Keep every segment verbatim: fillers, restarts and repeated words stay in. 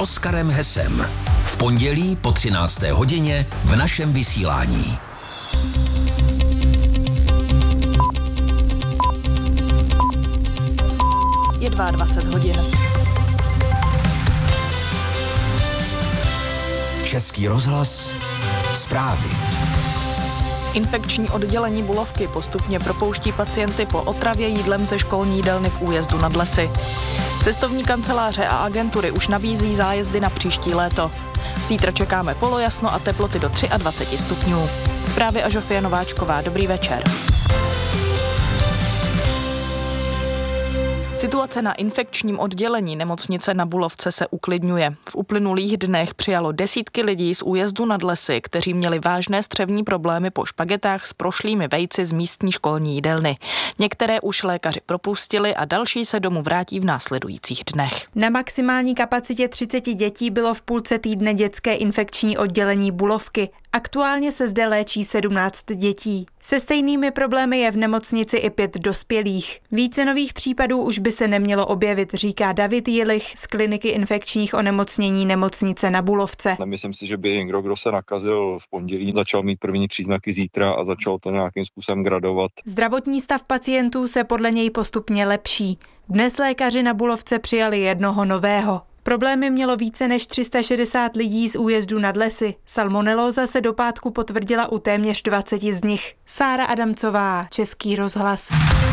Oskarem Hesem. V pondělí po třinácté hodině v našem vysílání. Je dvacet dva hodin. Český rozhlas, zprávy. Infekční oddělení Bulovky postupně propouští pacienty po otravě jídlem ze školní jídelny v Újezdu nad Lesy. Cestovní kanceláře a agentury už nabízí zájezdy na příští léto. Zítra čekáme polojasno a teploty do dvacet tři stupňů. Zprávy a Žofie Nováčková. Dobrý večer. Situace na infekčním oddělení nemocnice na Bulovce se uklidňuje. V uplynulých dnech přijalo desítky lidí z Újezdu nad Lesy, kteří měli vážné střevní problémy po špagetách s prošlými vejci z místní školní jídelny. Některé už lékaři propustili a další se domů vrátí v následujících dnech. Na maximální kapacitě třicet dětí bylo v půlce týdne dětské infekční oddělení Bulovky. Aktuálně se zde léčí sedmnáct dětí. Se stejnými problémy je v nemocnici i pět dospělých. Více nových případů už by se nemělo objevit, říká David Jilich z kliniky infekčních onemocnění nemocnice na Bulovce. Nemyslím si, že by někdo, kdo se nakazil v pondělí, začal mít první příznaky zítra a začal to nějakým způsobem gradovat. Zdravotní stav pacientů se podle něj postupně lepší. Dnes lékaři na Bulovce přijali jednoho nového. Problémy mělo více než tři sta šedesát lidí z Újezdu nad Lesy. Salmonelóza se do pátku potvrdila u téměř dvaceti z nich. Sára Adamcová, Český rozhlas.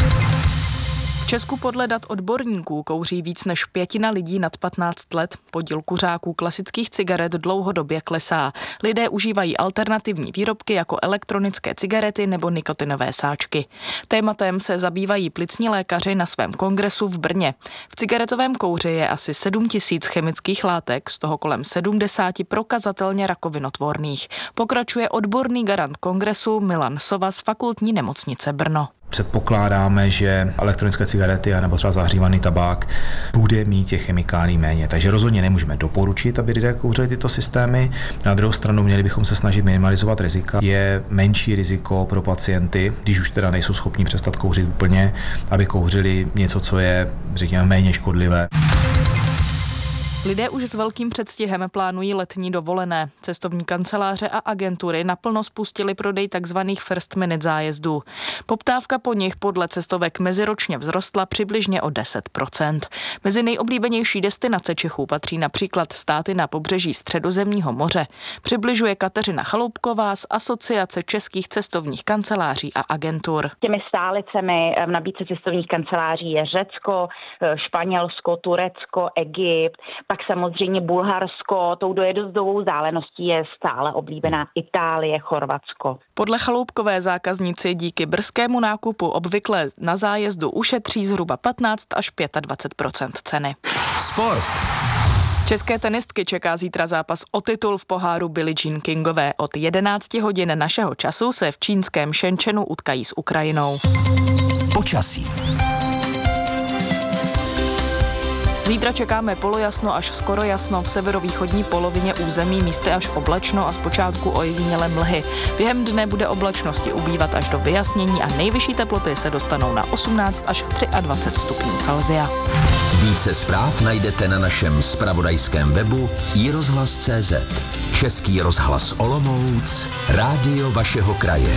V Česku podle dat odborníků kouří víc než pětina lidí nad patnáct let. Podíl kuřáků klasických cigaret dlouhodobě klesá. Lidé užívají alternativní výrobky jako elektronické cigarety nebo nikotinové sáčky. Tématem se zabývají plicní lékaři na svém kongresu v Brně. V cigaretovém kouři je asi sedm tisíc chemických látek, z toho kolem sedmdesát prokazatelně rakovinotvorných. Pokračuje odborný garant kongresu Milan Sova z Fakultní nemocnice Brno. Předpokládáme, že elektronické cigarety nebo třeba zahřívaný tabák bude mít těch chemikálií méně. Takže rozhodně nemůžeme doporučit, aby lidé kouřili tyto systémy. Na druhou stranu měli bychom se snažit minimalizovat rizika. Je menší riziko pro pacienty, když už teda nejsou schopni přestat kouřit úplně, aby kouřili něco, co je, řekněme, méně škodlivé. Lidé už s velkým předstihem plánují letní dovolené. Cestovní kanceláře a agentury naplno spustily prodej takzvaných first minute zájezdů. Poptávka po nich podle cestovek meziročně vzrostla přibližně o deset procent. Mezi nejoblíbenější destinace Čechů patří například státy na pobřeží Středozemního moře. Přibližuje Kateřina Chaloupková z Asociace českých cestovních kanceláří a agentur. Těmi stálicemi v nabídce cestovních kanceláří je Řecko, Španělsko, Turecko, Egypt. Pak samozřejmě Bulharsko, tou dojezdovou vzdáleností je stále oblíbená Itálie, Chorvatsko. Podle Chaloupkové zákazníci díky brzkému nákupu obvykle na zájezdu ušetří zhruba patnáct až dvacet pět procent ceny. Sport. České tenistky čeká zítra zápas o titul v poháru Billie Jean Kingové. Od jedenácti hodin našeho času se v čínském Shenzhenu utkají s Ukrajinou. Počasí. Zítra čekáme polojasno až skoro jasno, v severovýchodní polovině území místy až oblačno a zpočátku ojedinělé mlhy. Během dne bude oblačnosti ubývat až do vyjasnění a nejvyšší teploty se dostanou na osmnáct až dvacet tři stupňů Celsia. Více zpráv najdete na našem zpravodajském webu i rozhlas tečka cé zet. Český rozhlas Olomouc, rádio vašeho kraje.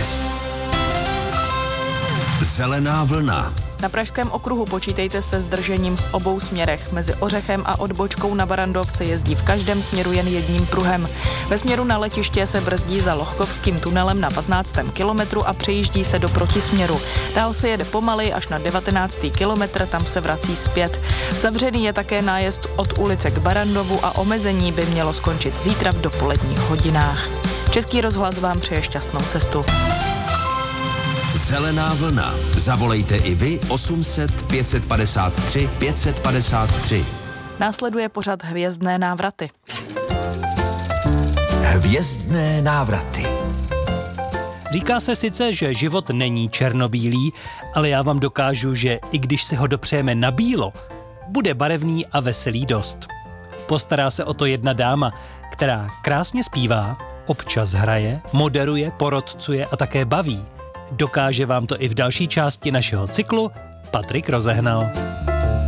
Zelená vlna. Na Pražském okruhu počítejte se zdržením v obou směrech. Mezi Ořechem a odbočkou na Barandov se jezdí v každém směru jen jedním pruhem. Ve směru na letiště se brzdí za Lohkovským tunelem na patnáctém kilometru a přejíždí se do protisměru. Dál se jede pomaly až na devatenáctý kilometr, tam se vrací zpět. Zavřený je také nájezd od ulice k Barandovu a omezení by mělo skončit zítra v dopoledních hodinách. Český rozhlas vám přeje šťastnou cestu. Zelená vlna. Zavolejte i vy osm set pět padesát tři pět padesát tři. Následuje pořad Hvězdné návraty. Hvězdné návraty. Říká se sice, že život není černobílý, ale já vám dokážu, že i když se ho dopřejeme na bílo, bude barevný a veselý dost. Postará se o to jedna dáma, která krásně zpívá, občas hraje, moderuje, porotcuje a také baví. Dokáže vám to i v další části našeho cyklu Patrik rozehnal.